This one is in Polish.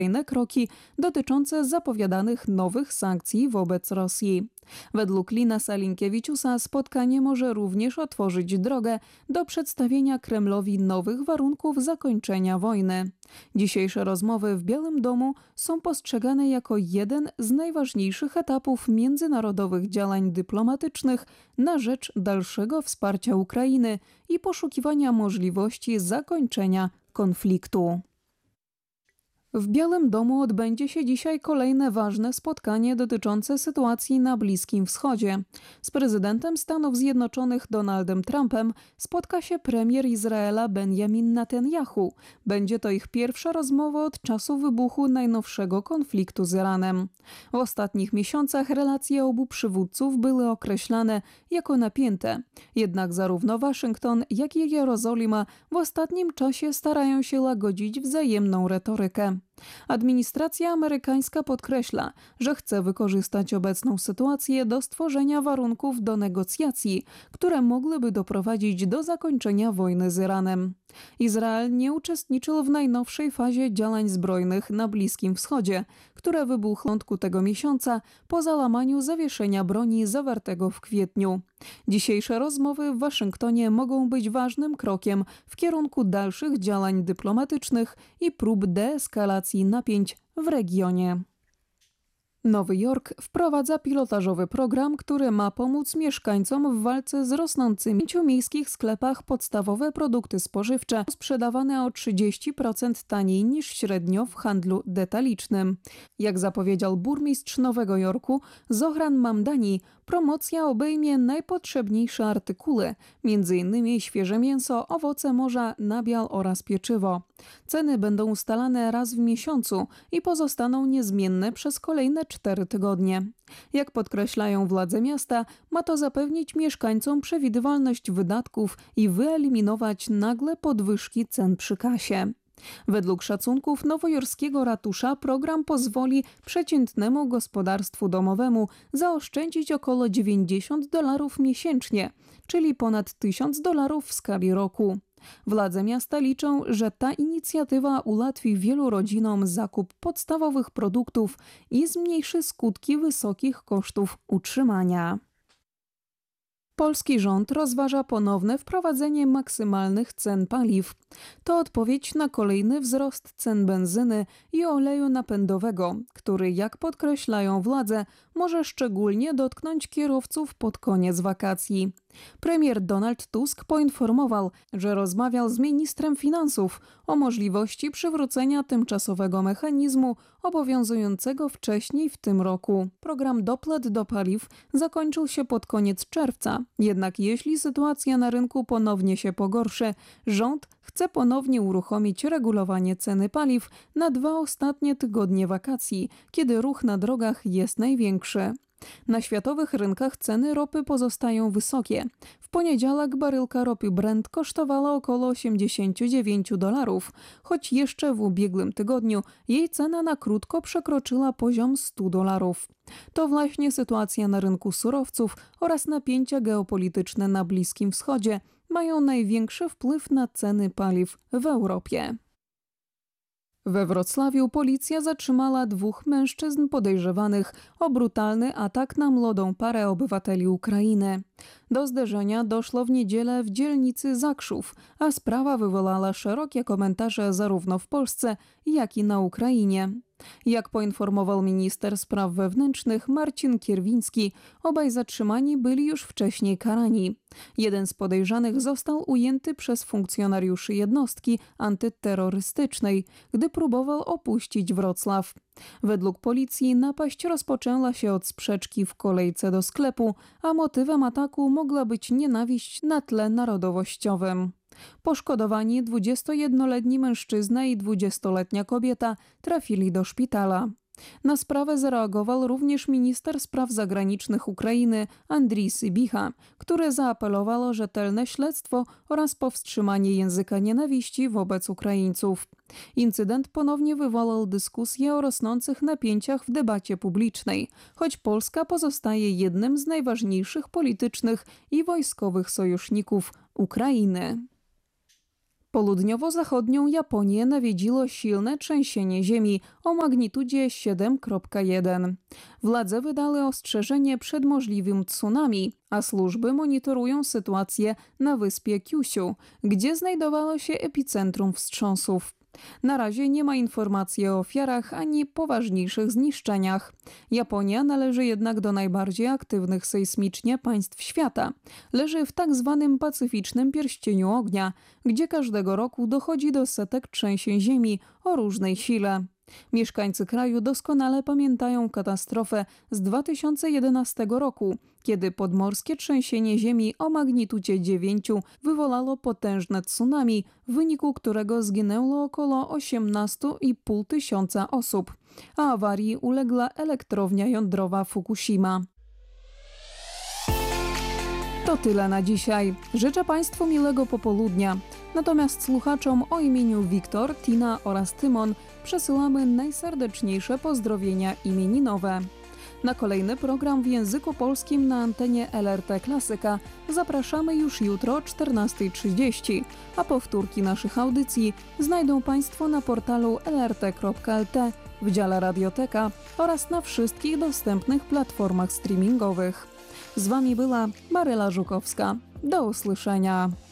kroki dotyczące zapowiadanych nowych sankcji wobec Rosji. Według Lina Salinkiewičiusa spotkanie może również otworzyć drogę do przedstawienia Kremlowi nowych warunków zakończenia wojny. Dzisiejsze rozmowy w Białym Domu są postrzegane jako jeden z najważniejszych etapów międzynarodowych działań dyplomatycznych na rzecz dalszego wsparcia Ukrainy i poszukiwania możliwości zakończenia konfliktu. W Białym Domu odbędzie się dzisiaj kolejne ważne spotkanie dotyczące sytuacji na Bliskim Wschodzie. Z prezydentem Stanów Zjednoczonych Donaldem Trumpem spotka się premier Izraela Benjamin Netanyahu. Będzie to ich pierwsza rozmowa od czasu wybuchu najnowszego konfliktu z Iranem. W ostatnich miesiącach relacje obu przywódców były określane jako napięte. Jednak zarówno Waszyngton, jak i Jerozolima w ostatnim czasie starają się łagodzić wzajemną retorykę. Administracja amerykańska podkreśla, że chce wykorzystać obecną sytuację do stworzenia warunków do negocjacji, które mogłyby doprowadzić do zakończenia wojny z Iranem. Izrael nie uczestniczył w najnowszej fazie działań zbrojnych na Bliskim Wschodzie, które wybuchły w początku tego miesiąca po załamaniu zawieszenia broni zawartego w kwietniu. Dzisiejsze rozmowy w Waszyngtonie mogą być ważnym krokiem w kierunku dalszych działań dyplomatycznych i prób deeskalacji napięć w regionie. Nowy Jork wprowadza pilotażowy program, który ma pomóc mieszkańcom w walce z rosnącymi. W 5 miejskich sklepach podstawowe produkty spożywcze sprzedawane o 30% taniej niż średnio w handlu detalicznym. Jak zapowiedział burmistrz Nowego Jorku Zohran Mamdani, promocja obejmie najpotrzebniejsze artykuły, m.in. świeże mięso, owoce morza, nabiał oraz pieczywo. Ceny będą ustalane raz w miesiącu i pozostaną niezmienne przez kolejne 4 tygodnie. Jak podkreślają władze miasta, ma to zapewnić mieszkańcom przewidywalność wydatków i wyeliminować nagle podwyżki cen przy kasie. Według szacunków nowojorskiego ratusza program pozwoli przeciętnemu gospodarstwu domowemu zaoszczędzić około $90 miesięcznie, czyli ponad $1000 w skali roku. Władze miasta liczą, że ta inicjatywa ułatwi wielu rodzinom zakup podstawowych produktów i zmniejszy skutki wysokich kosztów utrzymania. Polski rząd rozważa ponowne wprowadzenie maksymalnych cen paliw. To odpowiedź na kolejny wzrost cen benzyny i oleju napędowego, który, jak podkreślają władze, może szczególnie dotknąć kierowców pod koniec wakacji. Premier Donald Tusk poinformował, że rozmawiał z ministrem finansów o możliwości przywrócenia tymczasowego mechanizmu obowiązującego wcześniej w tym roku. Program dopłat do paliw zakończył się pod koniec czerwca, jednak jeśli sytuacja na rynku ponownie się pogorszy, rząd chce ponownie uruchomić regulowanie ceny paliw na 2 ostatnie tygodnie wakacji, kiedy ruch na drogach jest największy. Na światowych rynkach ceny ropy pozostają wysokie. W poniedziałek baryłka ropy Brent kosztowała około $89, choć jeszcze w ubiegłym tygodniu jej cena na krótko przekroczyła poziom $100. To właśnie sytuacja na rynku surowców oraz napięcia geopolityczne na Bliskim Wschodzie mają największy wpływ na ceny paliw w Europie. We Wrocławiu policja zatrzymała 2 mężczyzn podejrzewanych o brutalny atak na młodą parę obywateli Ukrainy. Do zderzenia doszło w niedzielę w dzielnicy Zakrzów, a sprawa wywołała szerokie komentarze zarówno w Polsce, jak i na Ukrainie. Jak poinformował minister spraw wewnętrznych Marcin Kierwiński, obaj zatrzymani byli już wcześniej karani. Jeden z podejrzanych został ujęty przez funkcjonariuszy jednostki antyterrorystycznej, gdy próbował opuścić Wrocław. Według policji napaść rozpoczęła się od sprzeczki w kolejce do sklepu, a motywem ataku mogła być nienawiść na tle narodowościowym. Poszkodowani 21-letni mężczyzna i 20-letnia kobieta trafili do szpitala. Na sprawę zareagował również minister spraw zagranicznych Ukrainy Andrii Sybiha, który zaapelował o rzetelne śledztwo oraz powstrzymanie języka nienawiści wobec Ukraińców. Incydent ponownie wywołał dyskusję o rosnących napięciach w debacie publicznej, choć Polska pozostaje jednym z najważniejszych politycznych i wojskowych sojuszników Ukrainy. Południowo-zachodnią Japonię nawiedziło silne trzęsienie ziemi o magnitudzie 7,1. Władze wydały ostrzeżenie przed możliwym tsunami, a służby monitorują sytuację na wyspie Kyushu, gdzie znajdowało się epicentrum wstrząsów. Na razie nie ma informacji o ofiarach ani poważniejszych zniszczeniach. Japonia należy jednak do najbardziej aktywnych sejsmicznie państw świata. Leży w tak zwanym pacyficznym pierścieniu ognia, gdzie każdego roku dochodzi do setek trzęsień ziemi o różnej sile. Mieszkańcy kraju doskonale pamiętają katastrofę z 2011 roku, kiedy podmorskie trzęsienie ziemi o magnitudzie 9 wywołało potężne tsunami, w wyniku którego zginęło około 18,5 tysiąca osób, a awarii uległa elektrownia jądrowa Fukushima. To tyle na dzisiaj. Życzę Państwu miłego popołudnia. Natomiast słuchaczom o imieniu Wiktor, Tina oraz Tymon przesyłamy najserdeczniejsze pozdrowienia imieninowe. Na kolejny program w języku polskim na antenie LRT Klasyka zapraszamy już jutro o 14:30, a powtórki naszych audycji znajdą Państwo na portalu lrt.lt w dziale Radioteka oraz na wszystkich dostępnych platformach streamingowych. Z Wami była Maryla Żukowska. Do usłyszenia.